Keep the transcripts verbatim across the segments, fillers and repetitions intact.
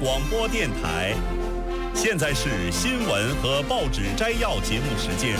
广播电台。现在是新闻和报纸摘要节目时间。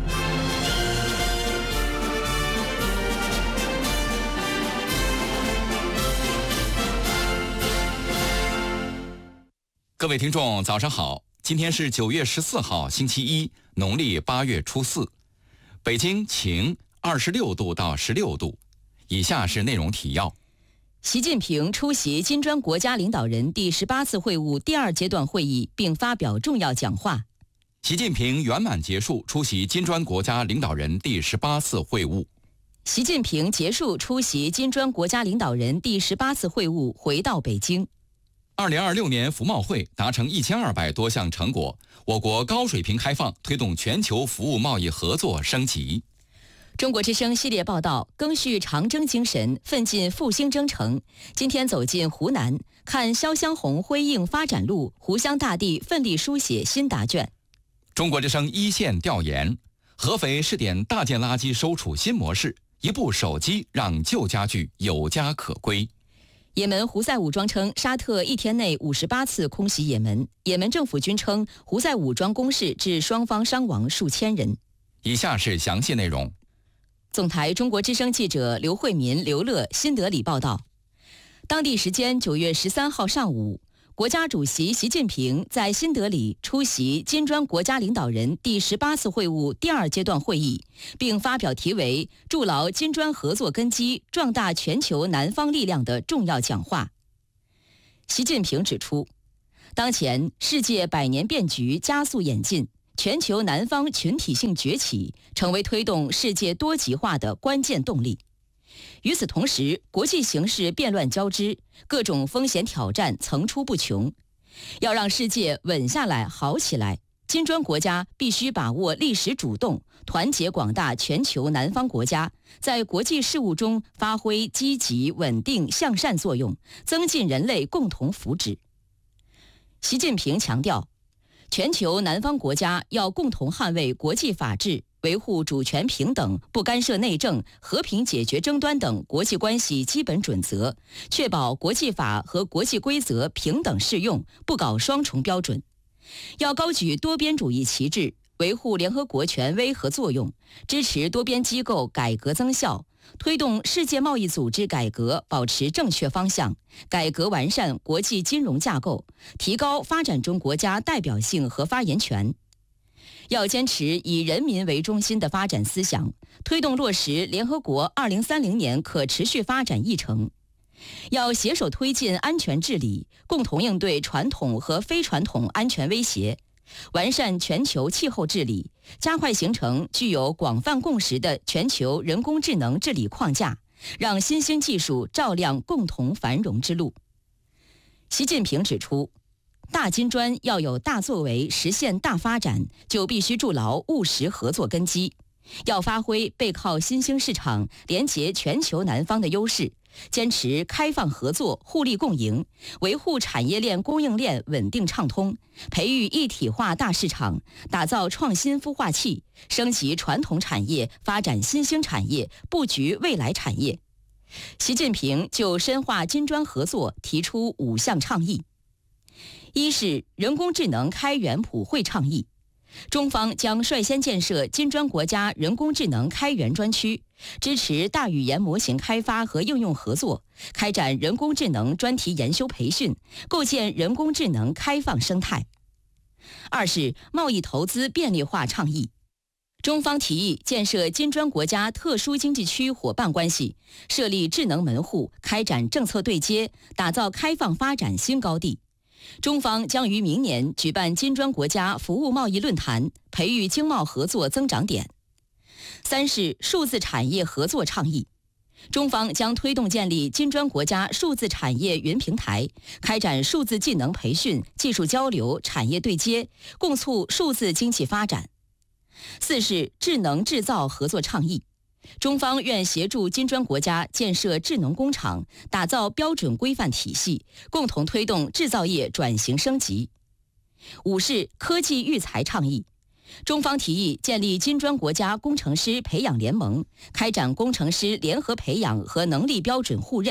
各位听众，早上好！今天是九月十四号，星期一，农历八月初四。北京晴，二十六度到十六度。以下是内容提要。 习近平出席金砖国家领导人第十八次会晤第二阶段会议，并发表重要讲话。 习近平圆满结束出席金砖国家领导人第十八次会晤。 习近平结束出席金砖国家领导人第十八次会晤，回到北京。 二零二六年服贸会达成一千二百多项成果，我国高水平开放推动全球服务贸易合作升级。 中国之声系列报道，赓续长征精神，奋进复兴征程。今天走进湖南，看潇湘红辉映发展路，湖湘大地奋力书写新答卷。 中国之声一线调研，合肥试点大件垃圾收储新模式，一部手机让旧家具有家可归。 也门胡塞武装称，沙特一天内五十八次空袭也门。也门政府军称，胡塞武装攻势致双方伤亡数千人。 以下是详细内容。 总台中国之声记者刘慧民、刘乐新德里报道，当地时间九月十三号上午，国家主席习近平在新德里出席金砖国家领导人第十八次会晤第二阶段会议，并发表题为“筑牢金砖合作根基，壮大全球南方力量”的重要讲话。习近平指出，当前世界百年变局加速演进，全球南方群体性崛起成为推动世界多极化的关键动力。与此同时，国际形势变乱交织，各种风险挑战层出不穷。要让世界稳下来、好起来，金砖国家必须把握历史主动，团结广大全球南方国家，在国际事务中发挥积极、稳定、向善作用，增进人类共同福祉。习近平强调，全球南方国家要共同捍卫国际法治，维护主权平等、不干涉内政、和平解决争端等国际关系基本准则，确保国际法和国际规则平等适用，不搞双重标准。要高举多边主义旗帜，维护联合国权威和作用，支持多边机构改革增效，推动世界贸易组织改革保持正确方向，改革完善国际金融架构，提高发展中国家代表性和发言权。要坚持以人民为中心的发展思想，推动落实联合国二零三零年可持续发展议程。要携手推进安全治理，共同应对传统和非传统安全威胁，完善全球气候治理，加快形成具有广泛共识的全球人工智能治理框架，让新兴技术照亮共同繁荣之路。习近平指出，大金砖要有大作为，实现大发展，就必须筑牢务实合作根基。要发挥背靠新兴市场、连结全球南方的优势，坚持开放合作、互利共赢，维护产业链供应链稳定畅通，培育一体化大市场，打造创新孵化器，升级传统产业，发展新兴产业，布局未来产业。习近平就深化金砖合作提出五项倡议。一是人工智能开源普惠倡议，中方将率先建设金砖国家人工智能开源专区，支持大语言模型开发和应用合作，开展人工智能专题研修培训，构建人工智能开放生态。二是贸易投资便利化倡议，中方提议建设金砖国家特殊经济区伙伴关系，设立智能门户，开展政策对接，打造开放发展新高地。中方将于明年举办金砖国家服务贸易论坛，培育经贸合作增长点。三是数字产业合作倡议，中方将推动建立金砖国家数字产业云平台，开展数字技能培训、技术交流、产业对接，共促数字经济发展。四是智能制造合作倡议，中方愿协助金砖国家建设智能工厂，打造标准规范体系，共同推动制造业转型升级。五是科技育才倡议，中方提议建立金砖国家工程师培养联盟，开展工程师联合培养和能力标准互认，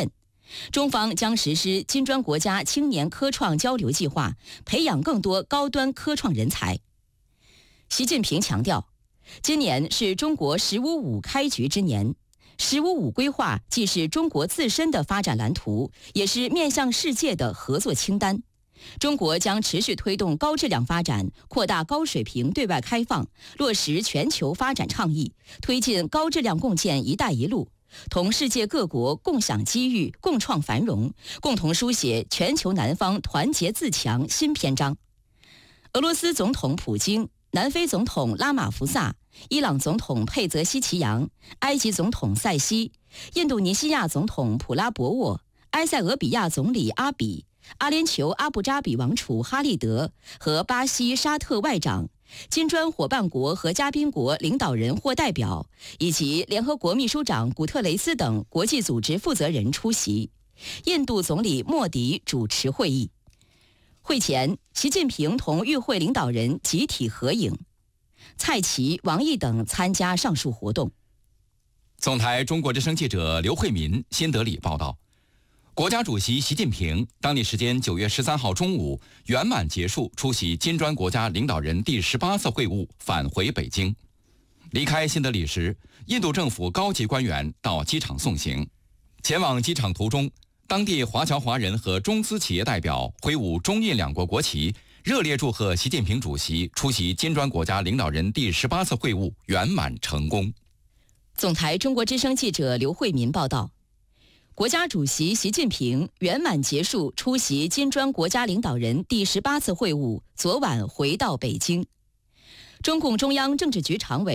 中方将实施金砖国家青年科创交流计划，培养更多高端科创人才。习近平强调，今年是中国“十五五”开局之年，“十五五”规划既是中国自身的发展蓝图，也是面向世界的合作清单。中国将持续推动高质量发展，扩大高水平对外开放，落实全球发展倡议，推进高质量共建“一带一路”，同世界各国共享机遇、共创繁荣，共同书写全球南方团结自强新篇章。俄罗斯总统普京、南非总统拉马福萨、伊朗总统佩泽希奇扬、埃及总统塞西、印度尼西亚总统普拉博沃、埃塞俄比亚总理阿比、阿联酋阿布扎比王储哈利德和巴西沙特外长、金砖伙伴国和嘉宾国领导人或代表，以及联合国秘书长古特雷斯等国际组织负责人出席。印度总理莫迪主持会议。会前，习近平同与会领导人集体合影，蔡奇、王毅等参加上述活动。 总台中国之声记者刘慧民新德里报道。国家主席习近平当地时间九月十三号中午圆满结束出席金砖国家领导人第十八次会晤，返回北京。离开新德里时，印度政府高级官员到机场送行。前往机场途中，当地华侨华人和中资企业代表挥舞中印两国国旗，热烈祝贺习近平主席出席金砖国家领导人第十八次会晤圆满成功。 总台中国之声记者刘慧民报道。国家主席习近平圆满结束出席金砖国家领导人第十八次会晤，昨晚回到北京。中共中央政治局常委